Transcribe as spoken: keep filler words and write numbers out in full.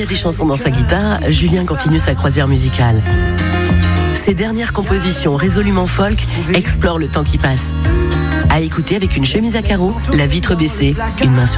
a des chansons dans sa guitare, Julien continue sa croisière musicale. Ses dernières compositions résolument folk explorent le temps qui passe. À écouter avec une chemise à carreaux, la vitre baissée, une main sur